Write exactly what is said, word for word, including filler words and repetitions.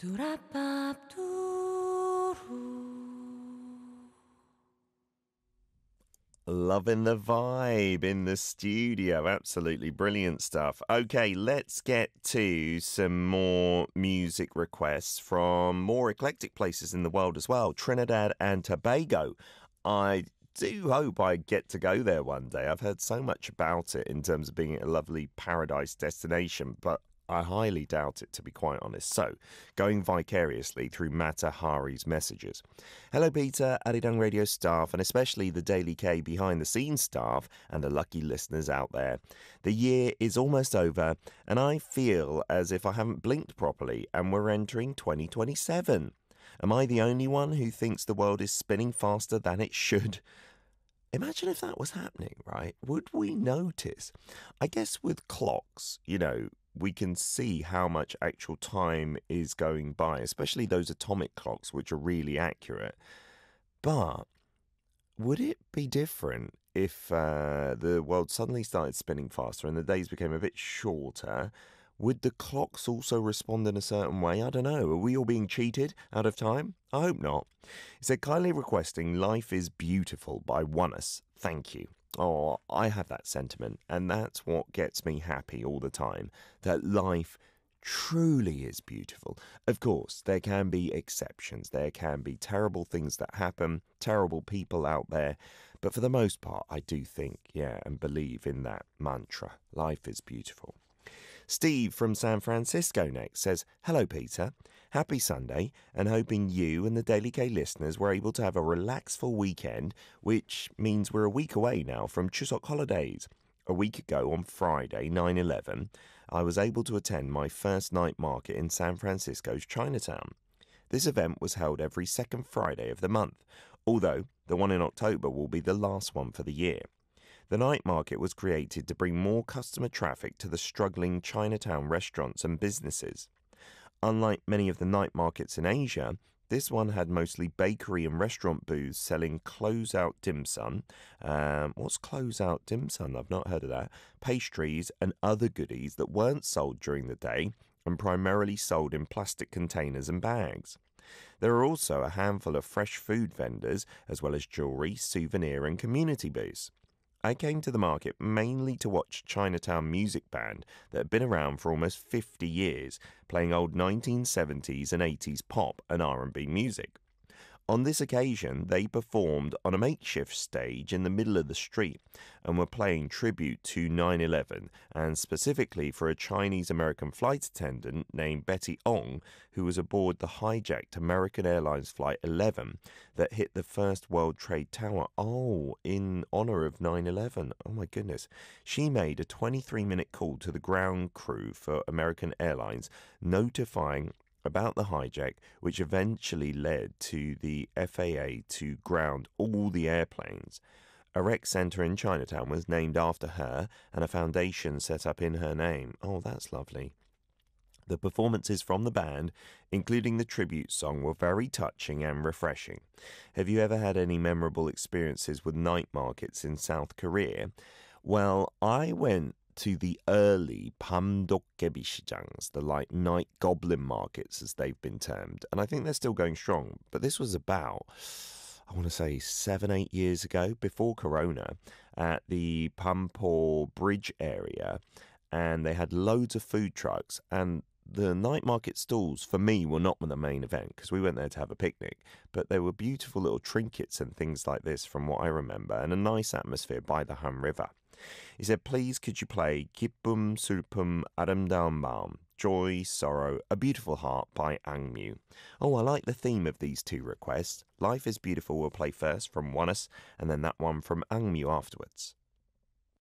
Loving the vibe in the studio. Absolutely brilliant stuff. Okay, let's get to some more music requests from more eclectic places in the world as well. Trinidad and Tobago. I do hope I get to go there one day. I've heard so much about it in terms of being a lovely paradise destination, but I highly doubt it, to be quite honest. So, going vicariously through Mata Hari's messages. Hello, Peter, Arirang Radio staff, and especially the Daily K behind-the-scenes staff and the lucky listeners out there. The year is almost over, and I feel as if I haven't blinked properly, and we're entering twenty twenty-seven. Am I the only one who thinks the world is spinning faster than it should? Imagine if that was happening, right? Would we notice? I guess with clocks, you know, we can see how much actual time is going by, especially those atomic clocks, which are really accurate. But would it be different if uh, the world suddenly started spinning faster and the days became a bit shorter? Would the clocks also respond in a certain way? I don't know. Are we all being cheated out of time? I hope not. It said, kindly requesting Life is Beautiful by Oneness. Thank you. Oh, I have that sentiment, and that's what gets me happy all the time, that life truly is beautiful. Of course, there can be exceptions. There can be terrible things that happen, terrible people out there, but for the most part, I do think, yeah, and believe in that mantra. Life is beautiful. Steve from San Francisco next says, hello, Peter. Happy Sunday, and hoping you and the Daily K listeners were able to have a relaxful weekend, which means we're a week away now from Chuseok holidays. A week ago on Friday, nine eleven, I was able to attend my first night market in San Francisco's Chinatown. This event was held every second Friday of the month, although the one in October will be the last one for the year. The night market was created to bring more customer traffic to the struggling Chinatown restaurants and businesses. Unlike many of the night markets in Asia, this one had mostly bakery and restaurant booths selling close-out dim sum. Um, what's close-out dim sum? I've not heard of that. Pastries and other goodies that weren't sold during the day and primarily sold in plastic containers and bags. There are also a handful of fresh food vendors, as well as jewelry, souvenir and community booths. I came to the market mainly to watch Chinatown Music Band that had been around for almost fifty years, playing old nineteen seventies and eighties pop and R and B music. On this occasion, they performed on a makeshift stage in the middle of the street and were playing tribute to nine eleven, and specifically for a Chinese-American flight attendant named Betty Ong, who was aboard the hijacked American Airlines Flight eleven that hit the first World Trade Tower. Oh, in honor of nine eleven. Oh my goodness. She made a twenty-three minute call to the ground crew for American Airlines, notifying about the hijack, which eventually led to the F A A to ground all the airplanes. A rec centre in Chinatown was named after her and a foundation set up in her name. Oh, that's lovely. The performances from the band, including the tribute song, were very touching and refreshing. Have you ever had any memorable experiences with night markets in South Korea? Well, I went to the early Pamdokgebi Shijangs, the like night goblin markets as they've been termed, and I think they're still going strong. But this was about, I want to say, seven, eight years ago, before Corona, at the Pampo Bridge area, and they had loads of food trucks, and the night market stalls, for me, were not the main event because we went there to have a picnic, but there were beautiful little trinkets and things like this from what I remember, and a nice atmosphere by the Han River. He said, please could you play Gippum Sulpum Aramdaum Maum, Joy, Sorrow, A Beautiful Heart by Angmu. Oh, I like the theme of these two requests. Life is Beautiful will play first from Oneness, and then that one from Angmu afterwards.